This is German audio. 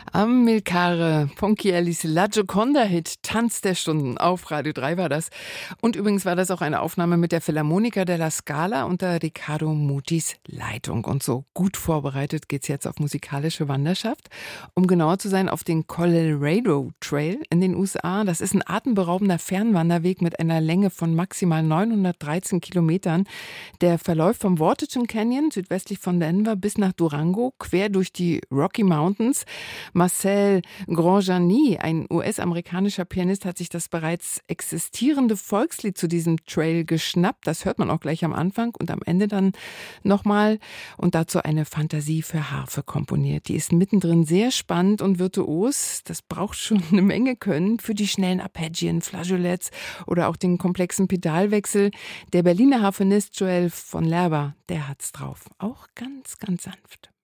Amilcare Ponchiellis La Gioconda-Hit Tanz der Stunden auf Radio 3 war das. Und übrigens war das auch eine Aufnahme mit der Philharmonica della Scala unter Riccardo Mutis Leitung. Und so gut vorbereitet geht's jetzt auf musikalische Wanderschaft. Um genauer zu sein, auf den Colorado Trail in den USA. Das ist ein atemberaubender Fernwanderweg mit einer Länge von maximal 913 Kilometern. Der verläuft vom Waterton Canyon südwestlich von Denver bis nach Durango, quer durch die Rocky Mountains. Marcel Grandjani, ein US-amerikanischer Pianist, hat sich das bereits existierende Volkslied zu diesem Trail geschnappt. Das hört man auch gleich am Anfang und am Ende dann nochmal. Und dazu eine Fantasie für Harfe komponiert. Die ist mittendrin sehr spannend und virtuos. Das braucht schon eine Menge Können für die schnellen Arpeggien, Flageolets oder auch den komplexen Pedalwechsel. Der Berliner Harfenist Joel von Lerber, der hat's drauf. Auch ganz, ganz sanft.